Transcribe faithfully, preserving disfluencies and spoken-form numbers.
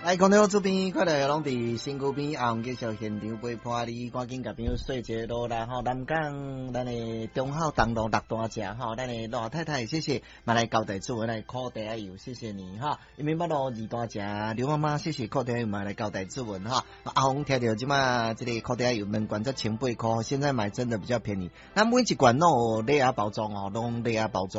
哎，空调这边快来拢伫新区边后继续现场陪伴你，赶紧甲朋友说一个路啦吼。南港咱的中孝东路六大社吼，咱的老太太谢谢，嘛来交代主文来靠地油，谢谢你哈。因为北路二大社刘妈妈谢谢靠地油嘛来交代主文哈。阿红听到即马这个靠地油两罐才千八块，现在买真的比较便宜。那每一罐拢有礼盒包装哦，拢礼盒包装。